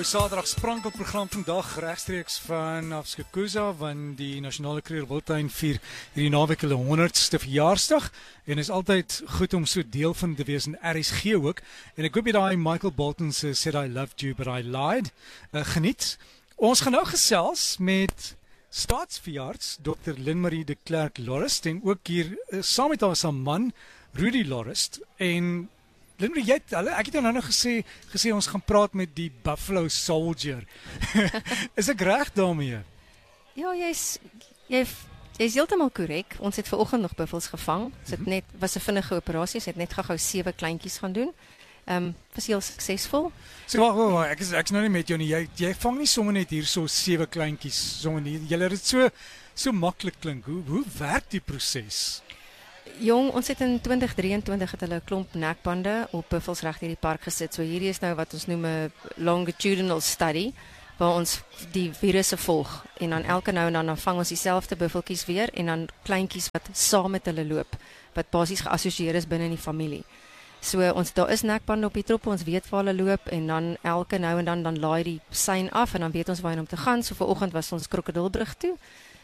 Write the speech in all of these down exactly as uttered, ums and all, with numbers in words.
Saterdag sprankelprogram vandag regstreeks vanaf Skukuza, want die Nasionale Kruger Wildtuin vier hierdie naweek hulle honderdste verjaarsdag en is altyd goed om so deel van te wees in R S G ook. En ek hoop jy daai Michael Bolton se Said I Loved You But I Lied uh, geniet. Ons gaan nou gesels met staatsveearts dokter Lynn-Marie de Klerk Lorist en ook hier uh, saam met haar se man Rudy Lorist. En Lynn-Marie, jy het, ek het jou nou nog gesê, gesê ons gaan praat met die Buffalo Soldier. Is ek reg daarmee? Ja, jy's jy jy's heeltemal korrek. Ons het vanoggend nog buffels gevang. Dit het net was 'n vinnige operasie. Ons het net gou-gou sewe kleintjies gaan doen. Ehm um, was heel suksesvol. So wag, wag, wag, ek is ek is nou nie met jou nie. Jy jy vang nie sommer net hier so sewe kleintjies sommer nie. Jy laat dit so so maklik klink. Hoe hoe werk die proses? Jong, ons het in twintig drieëntwintig het hulle 'n klomp nekbande op buffels reg deur die park gesit. So hierdie is nou wat ons noem 'n longitudinal study waar ons die virusse volg en dan elke nou en dan, dan vang ons dieselfde buffeltjies weer en dan kleintjies wat saam met hulle loop wat basies geassosieer is binne in die familie. So ons daar is nekbande op die troepe, ons weet waar hulle loop en dan elke nou en dan dan laai die sein af en dan weet ons waar om te gaan. So vanoggend was ons Krokodilbrug toe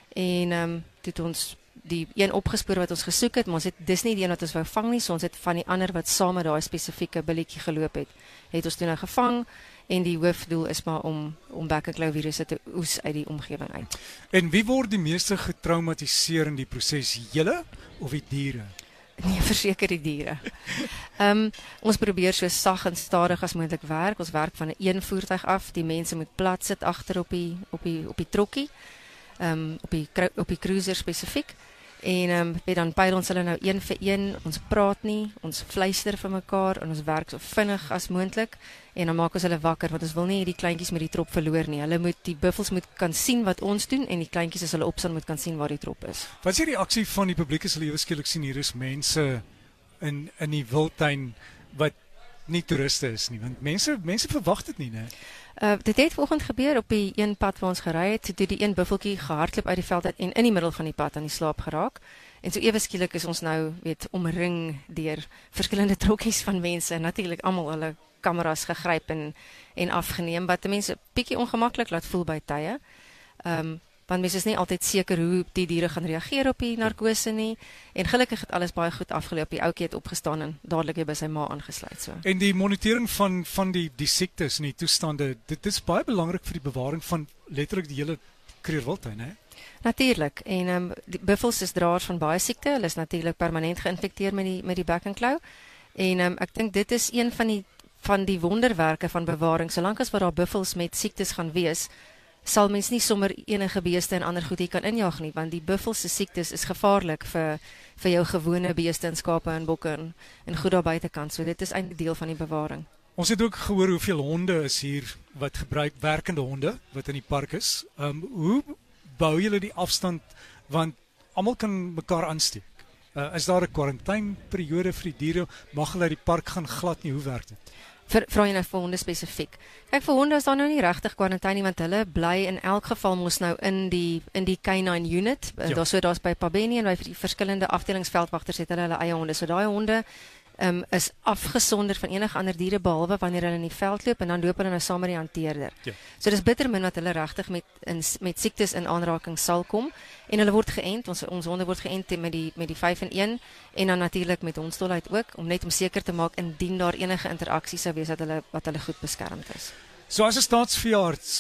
en ehm um, het ons die een opgespoor wat ons gesoek het, maar ons het dis nie die een wat ons wou vang nie, so ons het van die ander wat saam met daai spesifieke billetjie geloop het, het ons toe nou gevang en die hoofdoel is maar om om bekkenklou virusse te oes uit die omgewing uit. En wie word die meeste getraumatiseer in die proses, julle of die diere? Nee, verseker die diere. Ehm um, ons probeer so sag en stadig as moontlik werk. Ons werk van 'n een voertuig af. Die mense moet plat sit agter op die op die op die trokkie. Ehm um, op die op die cruiser spesifiek. En ehm um, dan pyl ons hulle nou een vir een. Ons praat nie, ons fluister vir mekaar en ons werk so vinnig as moontlik en dan maak ons hulle wakker want ons wil nie hierdie kleintjies met die trop verloor nie. Hulle moet die buffels moet kan sien wat ons doen en die kleintjies as hulle opstaan moet kan sien waar die trop is. Wat is die reaksie van die publiek as hulle ewe skielik sien hier is mense in in die wildtuin wat nie toeriste is nie, want mense mense verwag dit nie, né? Uh, dit het vanoggend gebeur op die een pad waar ons gery het, toe die een buffeltjie gehardloop uit die veld uit en in die middel van die pad aan die slaap geraak. En so ewe skielik is ons nou weet omring deur verskillende trokkies van mense en natuurlik almal hulle kameras gegryp en en afgeneem wat mense bietjie ongemaklik laat voel by tye. Ehm um, want mense is nie altyd seker hoe die diere gaan reageer op die narkose nie en gelukkig het alles baie goed afgeloop. Die ouetjie het opgestaan en dadelik weer by sy ma aangesluit so. En die monitering van van die die siektes en die toestande, dit is baie belangrik vir die bewaring van letterlik die hele Kruger Wildtuin, hè? Natuurlik. En ehm um, die buffels is draers van baie siekte. Hulle is natuurlik permanent geïnfekteer met die met die bekkenklou. En ehm um, ek dink dit is een van die van die wonderwerke van bewaring. Solank as wat daar buffels met siektes gaan wees, sal mens nie sommer enige beeste en ander goed hier kan injaag nie, want die buffels se siektes is gevaarlik vir vir jou gewone beeste en skape en bokke en, en goed daar buitekant. So dit is eintlik deel van die bewaring. Ons het ook gehoor hoeveel honde is hier wat gebruik, werkende honde wat in die park is. Ehm um, hoe bou julle die afstand want almal kan mekaar aansteek? Uh, is daar 'n kwarantyneperiode vir die diere? Mag hulle uit die park gaan glad nie? Hoe werk dit? Vir vra jy nou vir honde spesifiek. Kyk, vir honde is daar nou nie regtig kwarantyne nie want hulle bly in elk geval mos nou in die in die canine unit. Ja. Daar so daar's by Pabeni en by die verskillende afdelingsveldwagters het hulle hulle eie honde. So daai honde um, is afgesonder van enige ander diere behalwe wanneer hulle in die veld loop en dan loop hulle nou saam met die hanteerder. Ja. So dis bitter min dat hulle regtig met in, met siektes in aanraking sal kom en hulle word geënt. Ons ons honde word geënt met die met die vyf in een en dan natuurlik met hondsdolheid ook om net om seker te maak indien daar enige interaksie sou wees dat hulle wat hulle goed beskermd is. So as 'n staatsveearts,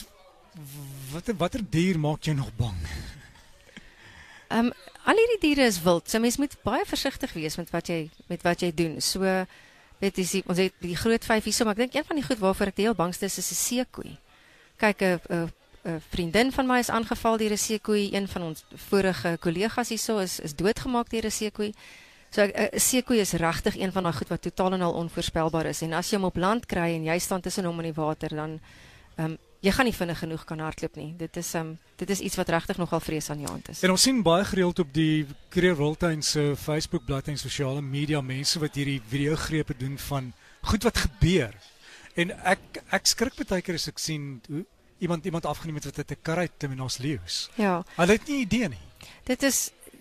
watter watter dier maak jou nog bang? Ehm um, al hierdie diere is wild. So mens moet baie versigtig wees met wat jy met wat jy doen. So weet jy, ons het die groot vyf hierso, maar ek dink een van die goed waarvoor ek die heel bangste is is 'n seekoei. Kyk, 'n 'n 'n vriendin van my is aangeval deur 'n seekoei. Een van ons vorige kollegas hierso is is doodgemaak deur 'n seekoei. So 'n seekoei is regtig een van daai goed wat totaal en al onvoorspelbaar is. En as jy hom op land kry en jy staan tussen hom en die water, dan ehm um, jy gaan nie vinnig genoeg kan hardloop nie. Dit is um, dit is iets wat regtig nogal vreesaanjaend is. En ons sien baie gereeld op die Kruger Wildtuin se Facebook-bladsy en sosiale media mense wat hierdie videogrepe doen van goed wat gebeur. En ek ek skrik baie keer as ek sien hoe iemand iemand afgeneem het wat uit 'n kar uit te menos leeu's. Ja. Hulle het nie idee nie. Dit is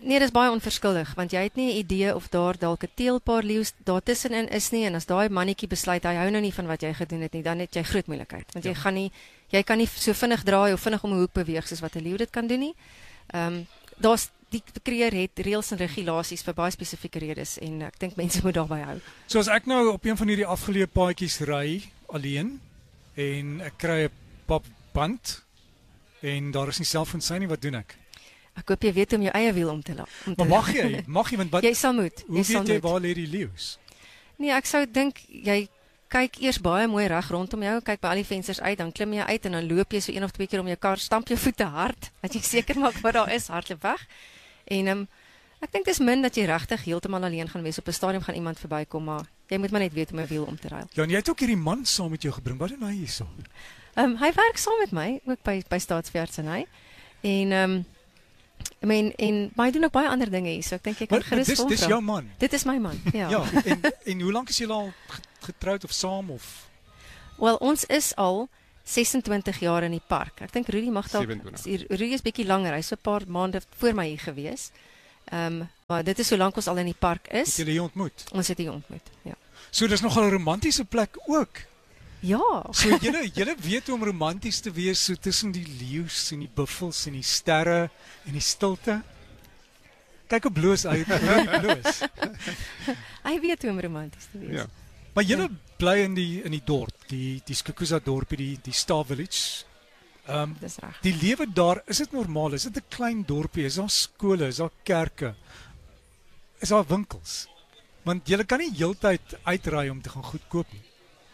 Nee, dis baie onverskillig want jy het nie 'n idee of daar dalk 'n teelpaar leeu's daar tussenin is nie en as daai mannetjie besluit hy hou nou nie van wat jy gedoen het nie, dan het jy groot moeilikheid want jy ja. gaan nie jy kan nie so vinnig draai of vinnig om 'n hoek beweeg soos wat 'n leeu dit kan doen nie. Ehm um, daar's die kreer het reëls en regulasies vir baie spesifieke redes en ek dink mense moet daarby hou. So as ek nou op een van hierdie afgeleë paadjies ry alleen en ek kry 'n papband en daar is nie selfoonsein nie, wat doen ek? Ek hoop jy weet om jou eie wiel om te laat. Maar mag jy? Mag jy want wat jy sal moet. Hoe weet jy waar lê die leeu's? Nee, ek sou dink jy kyk eers baie mooi reg rondom jou, kyk by al die vensters uit, dan klim jy uit en dan loop jy so een of twee keer om jou kar, stamp jou voete hard, dat jy seker maak wat daar is, hardloop weg. En um, ek dink dis min dat jy regtig heeltemal alleen gaan wees. Op 'n stadium gaan iemand verbykom, maar jy moet maar net weet om 'n wiel om te ruil. Ja, en jy het ook hierdie man saam met jou gebring. Wat doen hy hierso? Ehm um, hy werk saam met my ook by by Staatsveeartseny. En ehm um, I mean en maar hy doen ook baie ander dinge hier. So ek dink jy kan gerus volg. Dis dis jou man. Dit is my man. Ja. Ja, en en hoe lank is julle al getroud of saam of? Wel, ons is al sesentwintig jaar in die park. Ek dink Rudy mag dalk Rudy is bietjie langer. Hy's so 'n paar maande voor my hier gewees. Ehm um, maar dit is so lank ons al in die park is. Het julle hier ontmoet? Ons het hier ontmoet. Ja. So dis nogal 'n romantiese plek ook. Ja. So julle julle weet hoe om romanties te wees so tussen die leeu's en die buffels en die sterre en die stilte. Kyk hoe bloos hy bloos. Hy weet hoe om romanties te wees. Ja. Maar julle ja. bly in die in die dorp, die die Skukuza dorpie, die die Star Village. Ehm um, Dis reg. Die lewe daar, is dit normaal? Is dit 'n klein dorpie? Is daar skole, is daar kerke? Is daar winkels? Want julle kan nie heeltyd uitraai om te gaan goed koop nie.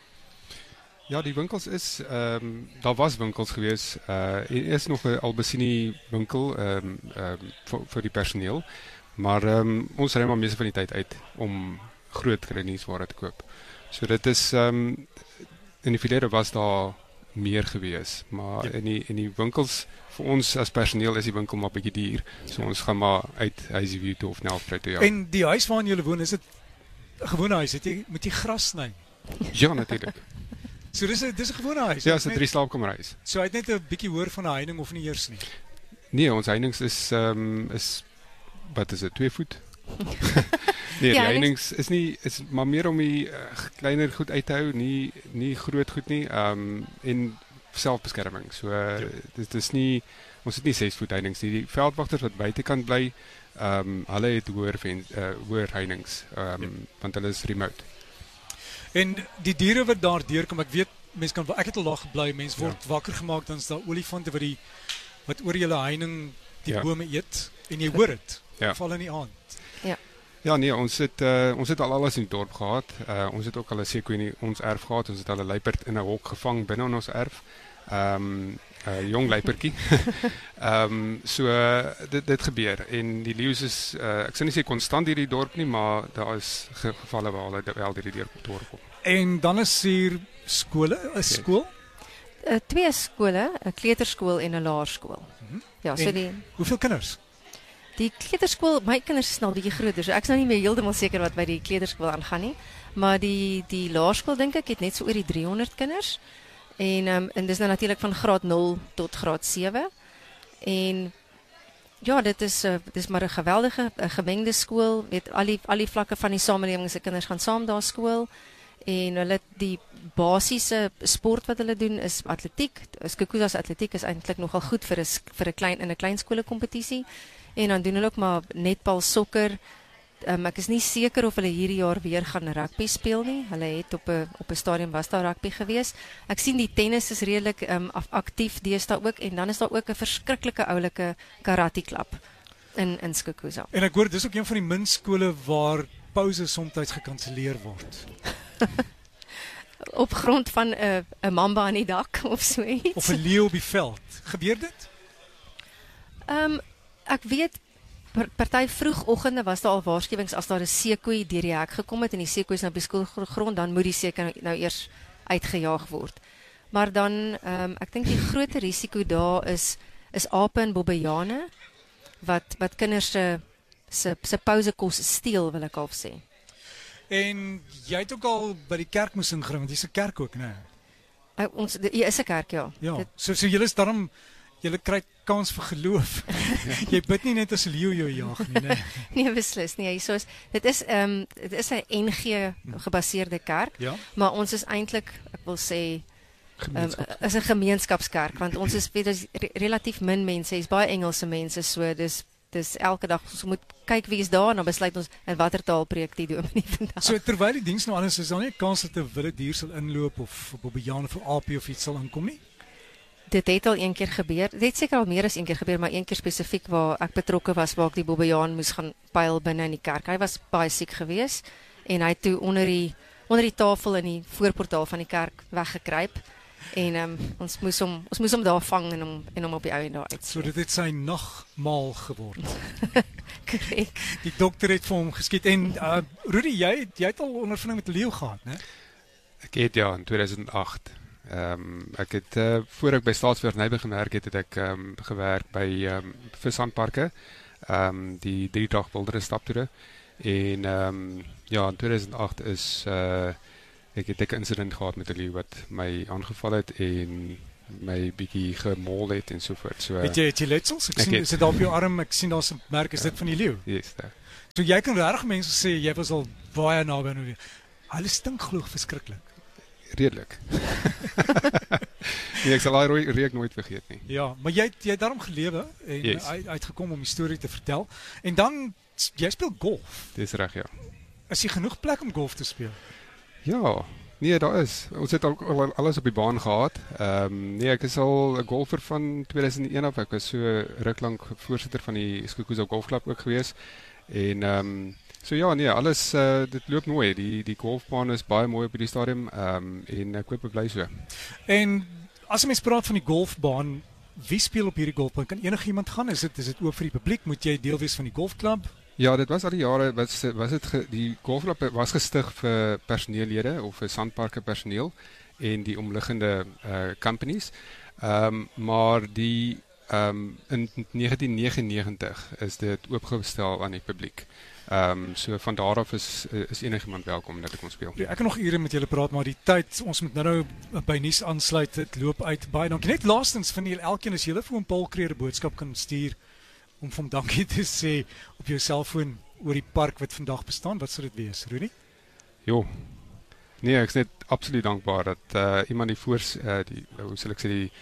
Ja, die winkels is, um, daar was winkels geweest. Uh, er is nog een Albesini winkel um, um, voor, voor die personeel. Maar um, ons ry maar meeste van die tijd uit om groot kledingware te koop. So dit is, um, in die verlede was daar meer geweest. Maar ja. in, die, in die winkels, voor ons als personeel is die winkel maar 'n bietjie duur. So ja. ons gaan maar uit Huisview toe of Nelspruit toe. Ja. En die huis waarin julle woon, is dit 'n gewone huis? Het jy, moet jy gras sny? Ja, natuurlijk. So dis 'n dis 'n gewone huis. Ja, dis 'n drie slaapkamerhuis. So hy het net 'n bietjie hoër van 'n heining of nie eers nie. Nee, ons heining is um, is wat is dit? twee voet. nee, ja, die heining is nie is maar meer om die uh, kleiner goed uit te hou, nie nie groot goed nie. Um en selfbeskerming. So uh, ja. dit is nie ons het nie ses voet heining nie. Die veldwagters wat buitekant bly, um hulle het hoër uh, hoër heining, um ja. want hulle is remote. En die diere wat daar deurkom, ek weet mense kan ek het al daar gebly, mense word ja. wakker gemaak, dan is daar olifante wat die wat oor julle heining die ja. bome eet en jy hoor dit. Ja. Val in die aand. Ja. Ja nee, ons het uh, ons het al alles in die dorp gehad. Uh, ons het ook al 'n seekoe in ons erf gehad. Ons het al 'n luiperd in 'n hok gevang binne in ons erf. Ehm um, 'n uh, jong luiperdjie. Ehm um, so uh, dit dit gebeur en die leeu's is uh, ek sou nie sê konstant hier in die dorp nie, maar daar is gevalle waar hulle wel deur die dorp kom. En dan is hier skole, 'n skool? Uh, twee skole, 'n kleuterskool en 'n laerskool. Mm-hmm. Ja, so en die hoeveel kinders? Die kleuterskool, my kinders is nou bietjie groter, so ek's nou nie meer heeltemal seker wat by die kleuterskool aangaan nie, maar die die laerskool dink ek het net so oor die driehonderd kinders. En um, en dis nou natuurlik van graad nul tot graad sewe. En ja, dit is uh, dis maar 'n geweldige 'n gemengde skool met al die al die vlakke van die samelewing se kinders gaan saam daar skool. En hulle die basiese sport wat hulle doen is atletiek. Skukuza se atletiek is eintlik nogal goed vir 'n vir 'n klein in 'n klein skole kompetisie. En dan doen hulle ook maar netbal, sokker. Um, ek is nie seker of hulle hierdie jaar weer gaan rugby speel nie. Hulle het op 'n op 'n stadium was daar rugby gewees. Ek sien die tennis is redelik um, aktief deesdae ook en dan is daar ook 'n verskriklike oulike karate klub in in Skukuza. En ek hoor dis ook een van die min skole waar pouse soms gekanselleer word. Op grond van 'n uh, 'n mamba aan die dak of so iets. Of 'n leeu op die veld. Gebeur dit? Ehm um, ek weet party vroegoggende was daar al waarskuwings as daar 'n seekoei deur die hek gekom het en die seekoei is nou op die skoolgrond, dan moet die seekoei nou eers uitgejaag word. Maar dan ehm um, ek dink die groot risiko daar is is ape en bobbejane wat wat kinders se se se pousekos steel, wil ek al sê. En jy het ook al by die kerk moes ingaan, want dis 'n kerk ook, né? Uh, ons hier is 'n kerk, ja. Ja. Dit, so so julle is daarom jy kry kans vir geloof. Jy bid nie net as 'n leeu jou jag nie, né? Nee, beslis nie. So is dit is ehm um, dit is 'n N G gebaseerde kerk, Ja. maar ons is eintlik, ek wil sê, Gemeenskap. um, is 'n gemeenskapskerk want ons is weet ons re relatief min mense, is baie Engelse mense, so dis dis elke dag ons moet kyk wie is daar en dan besluit ons in watter taal preek die dominee vandag. So terwyl die diens nou aan is, is daar nie 'n kans dat 'n wilde dier sal inloop of 'n bobbejaan of 'n aapie of iets sal inkom nie? Dit het al een keer gebeur. Dit het seker al meer as een keer gebeur, maar een keer spesifiek waar ek betrokke was waar ek die bobbejaan moes gaan pyl binne in die kerk. Hy was baie siek geweest en hy het toe onder die onder die tafel in die voorportaal van die kerk weggekruip. En um, ons moes hom ons moes hom daar vang en hom en hom op die ou en daar uit. So dit het sy nagmaal geword. Korrek. Die dokter het vir hom geskiet en uh, Rudy, jy jy het al ondervinding met 'n leeu gehad, né? Ek het ja in tweeduisend agt. Ehm um, ek het uh, voor ek by Staatsveeartseny begin werk het, het ek ehm um, gewerk by ehm um, vishandparke. Ehm um, die drie dag wildernis staptoere. En ehm um, ja, in tweeduisend agt is uh ek het 'n insident gehad met 'n leeu wat my aangeval het en my bietjie gemol het en so voort. So Het jy het jy letsels? Ek Ek sien het. is dit daar op jou arm? Ek sien daar's 'n merk, is dit van die leeu? yes, daar. So jy kan regtig mense sê jy was al baie naby aan 'n leeu. Hulle stink glo verskriklik. Redelik. nee, ek sal daai rooi reuk nooit vergeet nie. Ja, maar jy het- jy het daarom gelewe en Yes. uit, uitgekom om die storie te vertel. En dan s- jy speel golf. Dis reg, ja. Is jy genoeg plek om golf te speel? Ja, nee, daar is. Ons het ook al alles op die baan gehad. Ehm um, nee, ek is al 'n golfer van tweeduisend een af. Ek was so ruk lank voorsitter van die Skukuza Golfklub ook gewees. En ehm um, so ja, nee, alles uh, dit loop mooi. Die die golfbaan is baie mooi op hierdie stadium. Ehm um, en ek hoop ek bly so. En as 'n mens praat van die golfbaan, wie speel op hierdie golfbaan? Kan enigiemand gaan? Is dit is dit oop vir die publiek? Moet jy deel wees van die golfklub? Ja, dit was al die jare was was dit ge, die golfklub was gestig vir personeellede of vir sandparke personeel en die omliggende uh companies. Ehm um, maar die ehm um, in negentien negenennegentig is dit oopgestel aan die publiek. Ehm um, so van daar af is is enigiemand welkom dat ek kom speel. Ek kan nog ure met julle praat, maar die tyd, ons moet nou nou by nuus aansluit. Dit loop uit. Baie dankie. Net laastens van julle elkeen as julle vir hom Paul Kreer 'n boodskap kan stuur om vir hom dankie te sê op jou selfoon oor die park wat vandag bestaan, wat sou dit wees, Rudy? Jo. Nee, ek is net absoluut dankbaar dat uh, iemand die voor uh, die hoe sal ek sê die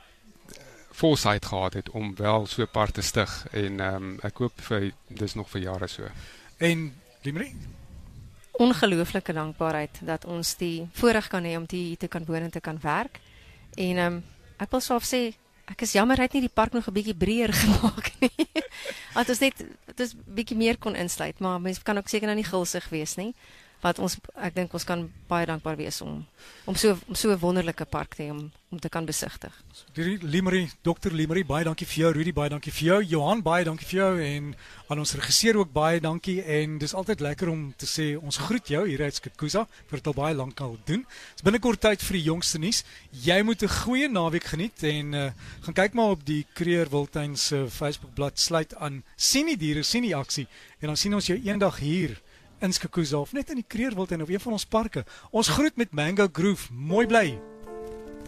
foresight gehad het om wel so 'n park te stig en ehm um, ek hoop vir dis nog vir jare so. En Limeri? Ongelooflike dankbaarheid dat ons die voorreg kan hê om hier te kan woon en te kan werk. En ehm um, ek wil self sê ek is jammer hy het nie die park nog 'n bietjie breër gemaak nie. Want ons net dit is bietjie meer kon insluit, maar mense kan ook seker nou nie gulsig wees nie. Wat ons ek dink ons kan baie dankbaar wees om om so om so 'n wonderlike park te hê om om te kan besigtig. Limeri, dokter Limeri, baie dankie vir jou. Rudy, baie dankie vir jou. Johan, baie dankie vir jou en aan ons regisseur ook baie dankie en dis altyd lekker om te sê ons groet jou hier uit Skukuza vir dit al baie lank al doen. Dis binnekort tyd vir die jongste nuus. Jy moet 'n goeie naweek geniet en uh, gaan kyk maar op die Kreer Wildtuin se Facebookblad sluit aan sien die diere, sien die aksie en dan sien ons jou eendag hier in Skukuza of net in die Kreer Wildtuin of een van ons parke. Ons groet met Mango Groove. Mooi bly.